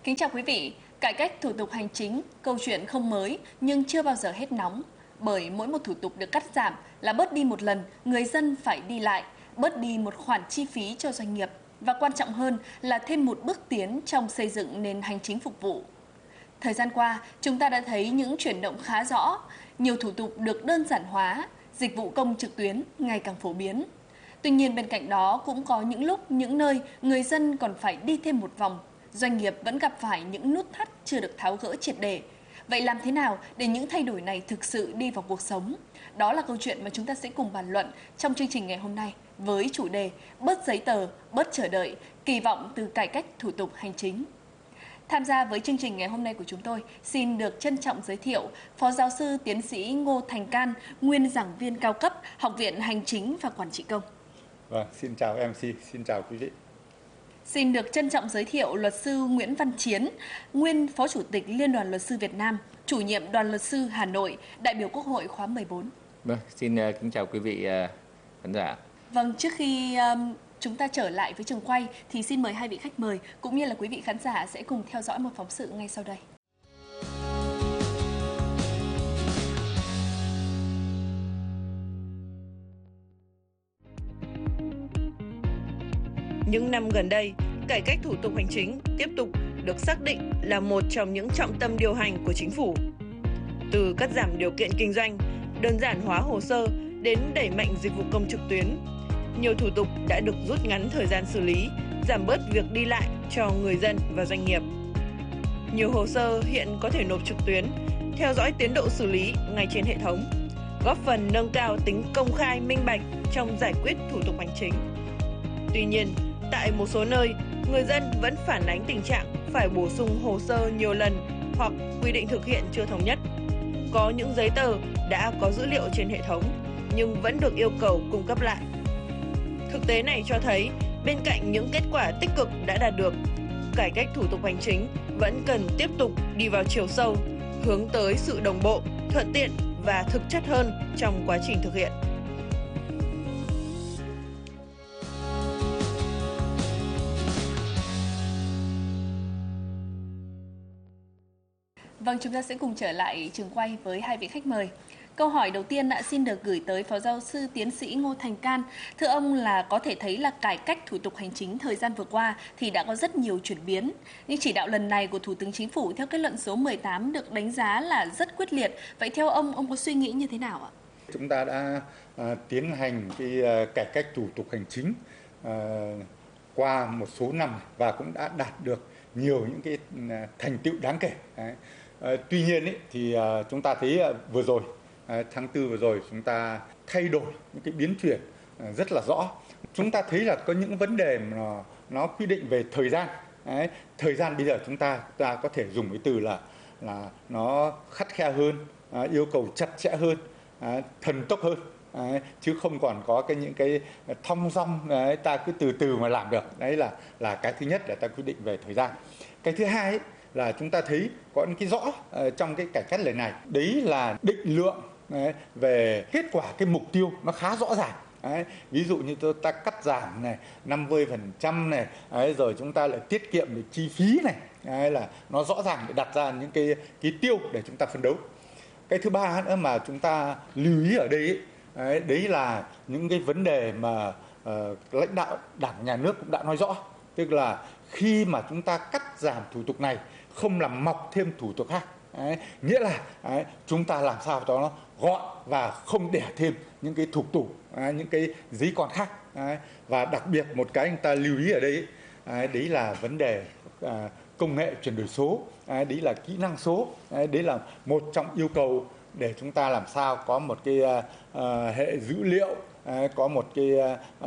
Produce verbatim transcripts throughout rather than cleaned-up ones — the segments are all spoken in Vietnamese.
Kính chào quý vị, cải cách thủ tục hành chính, câu chuyện không mới nhưng chưa bao giờ hết nóng. Bởi mỗi một thủ tục được cắt giảm là bớt đi một lần, người dân phải đi lại, bớt đi một khoản chi phí cho doanh nghiệp. Và quan trọng hơn là thêm một bước tiến trong xây dựng nền hành chính phục vụ. Thời gian qua, chúng ta đã thấy những chuyển động khá rõ, nhiều thủ tục được đơn giản hóa, dịch vụ công trực tuyến ngày càng phổ biến. Tuy nhiên bên cạnh đó cũng có những lúc, những nơi người dân còn phải đi thêm một vòng, doanh nghiệp vẫn gặp phải những nút thắt chưa được tháo gỡ triệt để. Vậy làm thế nào để những thay đổi này thực sự đi vào cuộc sống? Đó là câu chuyện mà chúng ta sẽ cùng bàn luận trong chương trình ngày hôm nay với chủ đề bớt giấy tờ, bớt chờ đợi, kỳ vọng từ cải cách thủ tục hành chính. Tham gia với chương trình ngày hôm nay của chúng tôi, xin được trân trọng giới thiệu Phó Giáo sư Tiến sĩ Ngô Thành Can, nguyên giảng viên cao cấp Học viện Hành chính và Quản trị công. Vâng, xin chào em xê, xin chào quý vị. Xin được trân trọng giới thiệu Luật sư Nguyễn Văn Chiến, nguyên Phó Chủ tịch Liên đoàn Luật sư Việt Nam, chủ nhiệm Đoàn Luật sư Hà Nội, đại biểu Quốc hội khóa mười bốn. Vâng, xin uh, kính chào quý vị uh, khán giả. Vâng, trước khi um, chúng ta trở lại với trường quay thì xin mời hai vị khách mời cũng như là quý vị khán giả sẽ cùng theo dõi một phóng sự ngay sau đây. Những năm gần đây, cải cách thủ tục hành chính tiếp tục được xác định là một trong những trọng tâm điều hành của chính phủ. Từ cắt giảm điều kiện kinh doanh, đơn giản hóa hồ sơ đến đẩy mạnh dịch vụ công trực tuyến, nhiều thủ tục đã được rút ngắn thời gian xử lý, giảm bớt việc đi lại cho người dân và doanh nghiệp. Nhiều hồ sơ hiện có thể nộp trực tuyến, theo dõi tiến độ xử lý ngay trên hệ thống, góp phần nâng cao tính công khai minh bạch trong giải quyết thủ tục hành chính. Tuy nhiên, tại một số nơi, người dân vẫn phản ánh tình trạng phải bổ sung hồ sơ nhiều lần hoặc quy định thực hiện chưa thống nhất. Có những giấy tờ đã có dữ liệu trên hệ thống nhưng vẫn được yêu cầu cung cấp lại. Thực tế này cho thấy, bên cạnh những kết quả tích cực đã đạt được, cải cách thủ tục hành chính vẫn cần tiếp tục đi vào chiều sâu, hướng tới sự đồng bộ, thuận tiện và thực chất hơn trong quá trình thực hiện. Vâng, chúng ta sẽ cùng trở lại trường quay với hai vị khách mời. Câu hỏi đầu tiên đã xin được gửi tới Phó Giáo sư Tiến sĩ Ngô Thành Can. Thưa ông, là có thể thấy là cải cách thủ tục hành chính thời gian vừa qua thì đã có rất nhiều chuyển biến. Nhưng chỉ đạo lần này của Thủ tướng Chính phủ theo kết luận số mười tám được đánh giá là rất quyết liệt. Vậy theo ông, ông có suy nghĩ như thế nào ạ? Chúng ta đã uh, tiến hành cái uh, cải cách thủ tục hành chính uh, qua một số năm và cũng đã đạt được nhiều những cái uh, thành tựu đáng kể. Đấy. Uh, tuy nhiên ý, thì uh, chúng ta thấy uh, vừa rồi, uh, tháng tư vừa rồi chúng ta thay đổi những cái biến chuyển uh, rất là rõ. Chúng ta thấy là có những vấn đề mà nó, nó quy định về thời gian. Đấy. Thời gian bây giờ chúng ta, ta có thể dùng cái từ là là nó khắt khe hơn, uh, yêu cầu chặt chẽ hơn, uh, thần tốc hơn. Đấy, chứ không còn có cái những cái thong dong đấy, ta cứ từ từ mà làm được. Đấy là là cái thứ nhất là ta quy định về thời gian. Cái thứ hai ấy, là chúng ta thấy có những cái rõ uh, trong cái cải cách lần này, đấy là định lượng đấy, về kết quả cái mục tiêu nó khá rõ ràng. Đấy, ví dụ như tôi ta cắt giảm này năm mươi phần trăm này, đấy, rồi chúng ta lại tiết kiệm được chi phí này, đấy, là nó rõ ràng để đặt ra những cái cái tiêu để chúng ta phấn đấu. Cái thứ ba nữa mà chúng ta lưu ý ở đây ấy, đấy, đấy là những cái vấn đề mà uh, lãnh đạo Đảng, Nhà nước cũng đã nói rõ, tức là khi mà chúng ta cắt giảm thủ tục này không làm mọc thêm thủ tục khác. Đấy, nghĩa là đấy, chúng ta làm sao cho nó gọn và không đẻ thêm những cái thủ tục, đấy, những cái giấy con khác. Đấy, và đặc biệt một cái người ta lưu ý ở đây đấy, đấy là vấn đề à, công nghệ chuyển đổi số, đấy, đấy là kỹ năng số, đấy, đấy là một trong yêu cầu để chúng ta làm sao có một cái uh, hệ dữ liệu, uh, có một cái uh,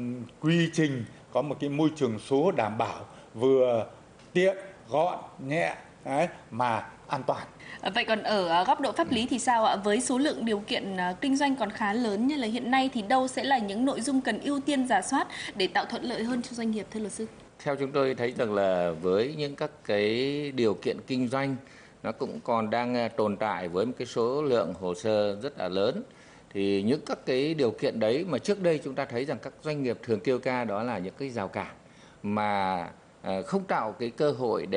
quy trình, có một cái môi trường số đảm bảo vừa tiện, gọn, nhẹ, đấy, mà an toàn. Vậy còn ở góc độ pháp lý thì sao ạ? Với số lượng điều kiện kinh doanh còn khá lớn như là hiện nay thì đâu sẽ là những nội dung cần ưu tiên rà soát để tạo thuận lợi hơn cho doanh nghiệp, thưa luật sư? Theo chúng tôi thấy rằng là với những các cái điều kiện kinh doanh nó cũng còn đang tồn tại với một cái số lượng hồ sơ rất là lớn, thì những các cái điều kiện đấy mà trước đây chúng ta thấy rằng các doanh nghiệp thường kêu ca đó là những cái rào cản mà không tạo cái cơ hội để